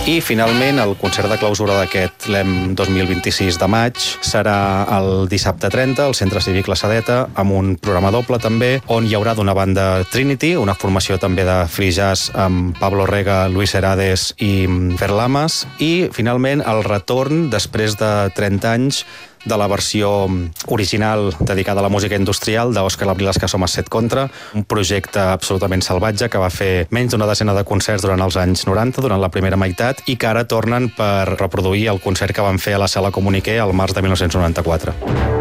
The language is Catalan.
I finalment el concert de clausura d'aquest LEM 2026 de maig serà el dissabte 30 al Centre Cívic La Sedeta, amb un programa doble també, on hi haurà d'una banda Trinity, una formació també de free jazz amb Pablo Rega, Luis Herades i Fer Lamas, i finalment el retorn després de 30 anys de la versió original dedicada a la música industrial d'Òscar Labril Escassomas Set Contra, un projecte absolutament salvatge que va fer menys d'una desena de concerts durant els anys 90, durant la primera meitat, i que ara tornen per reproduir el concert que van fer a la Sala Comuniquer al març de 1994.